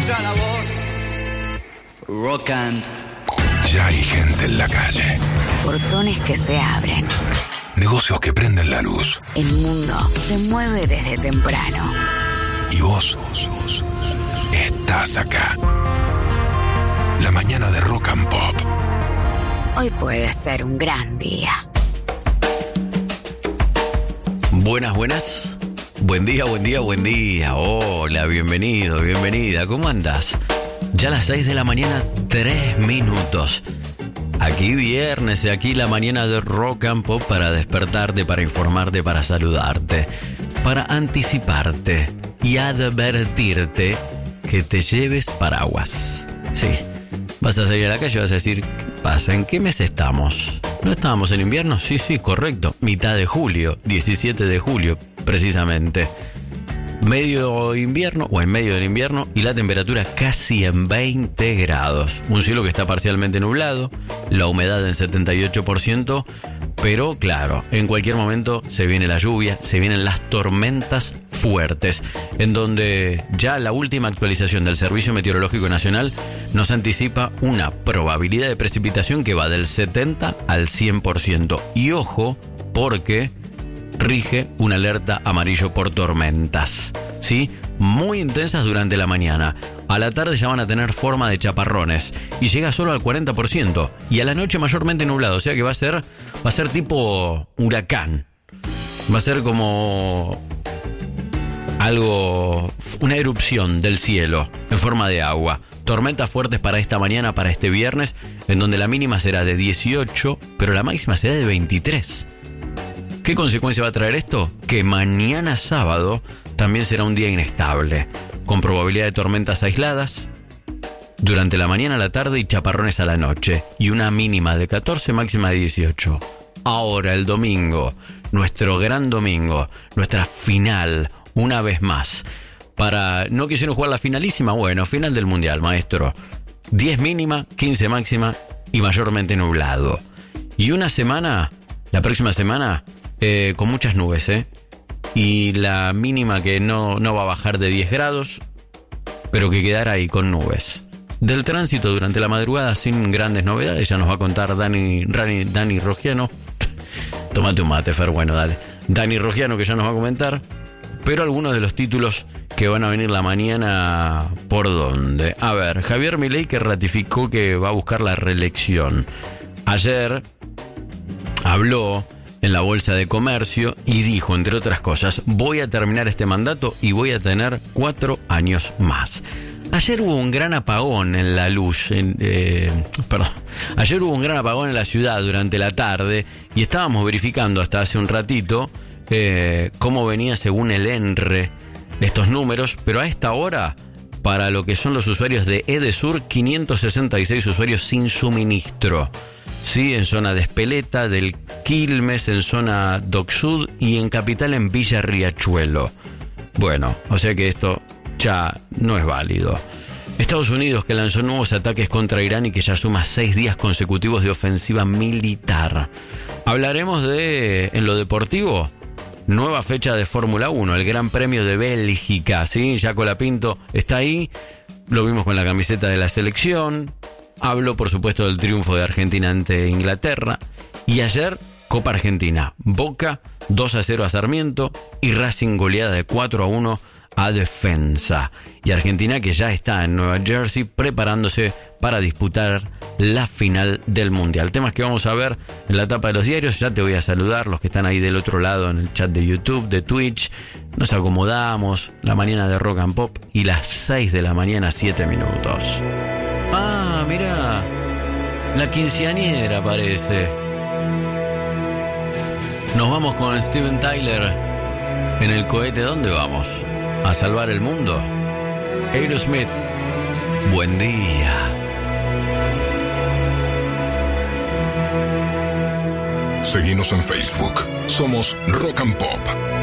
escucha la voz. Rock and. Ya hay gente en la calle. Portones que se abren. Negocios que prenden la luz. El mundo se mueve desde temprano. Y vos estás acá. La mañana de Rock and Pop. Hoy puede ser un gran día. Buenas. Buen día. Hola, bienvenido, bienvenida. ¿Cómo andás? Ya a las 6 de la mañana, 3 minutos. Aquí viernes y aquí la mañana de Rock and Pop para despertarte, para informarte, para saludarte, para anticiparte y advertirte que te lleves paraguas. Sí, vas a salir a la calle y vas a decir, ¿qué pasa? ¿En qué mes estamos? ¿No estábamos en invierno? Sí, correcto. Mitad de julio, 17 de julio, precisamente. Medio invierno o en medio del invierno y la temperatura casi en 20 grados. Un cielo que está parcialmente nublado, la humedad en 78%, pero claro, en cualquier momento se viene la lluvia, se vienen las tormentas fuertes, en donde ya la última actualización del Servicio Meteorológico Nacional nos anticipa una probabilidad de precipitación que va del 70 al 100%. Y ojo, porque rige una alerta amarillo por tormentas, ¿sí? Muy intensas durante la mañana. A la tarde ya van a tener forma de chaparrones y llega solo al 40%. Y a la noche mayormente nublado, o sea que va a ser tipo huracán. Va a ser como algo, una erupción del cielo en forma de agua. Tormentas fuertes para esta mañana, para este viernes, en donde la mínima será de 18, pero la máxima será de 23. ¿Qué consecuencia va a traer esto? Que mañana sábado también será un día inestable, con probabilidad de tormentas aisladas durante la mañana, la tarde y chaparrones a la noche, y una mínima de 14, máxima de 18. Ahora el domingo, nuestro gran domingo, nuestra final, una vez más. ¿No quisieron jugar la finalísima? Bueno, final del Mundial, maestro. 10 mínima, 15 máxima y mayormente nublado. Y una semana, la próxima semana, con muchas nubes, y la mínima que no va a bajar de 10 grados, pero que quedará ahí con nubes. Del tránsito durante la madrugada sin grandes novedades, ya nos va a contar Dani Rogiano. Tómate un mate, Fer, bueno, dale. Dani Rogiano, que ya nos va a comentar, pero algunos de los títulos que van a venir la mañana, ¿por dónde? A ver, Javier Milei, que ratificó que va a buscar la reelección. Ayer habló en la Bolsa de Comercio y dijo, entre otras cosas, voy a terminar este mandato y voy a tener 4 años más. Ayer hubo un gran apagón en la luz, ayer hubo un gran apagón en la ciudad durante la tarde y estábamos verificando hasta hace un ratito cómo venía según el ENRE estos números, pero a esta hora, para lo que son los usuarios de Edesur, 566 usuarios sin suministro. Sí, en zona de Espeleta, del Quilmes, en zona Doc Sud y en Capital, en Villa Riachuelo. Bueno, o sea que esto ya no es válido. Estados Unidos, que lanzó nuevos ataques contra Irán y que ya suma 6 días consecutivos de ofensiva militar. Hablaremos en lo deportivo, nueva fecha de Fórmula 1, el Gran Premio de Bélgica, ¿sí? Jaco Lapinto está ahí, lo vimos con la camiseta de la selección. Hablo, por supuesto, del triunfo de Argentina ante Inglaterra. Y ayer, Copa Argentina. Boca 2-0 a Sarmiento y Racing goleada de 4-1 a Defensa. Y Argentina, que ya está en Nueva Jersey preparándose para disputar la final del Mundial. Temas que vamos a ver en la tapa de los diarios. Ya te voy a saludar, los que están ahí del otro lado en el chat de YouTube, de Twitch. Nos acomodamos, la mañana de Rock and Pop y las 6 de la mañana, 7 minutos. Ah, mirá, la quinceañera parece. Nos vamos con Steven Tyler en el cohete. ¿Dónde vamos? ¿A salvar el mundo? Aerosmith, buen día. Seguinos en Facebook. Somos Rock and Pop.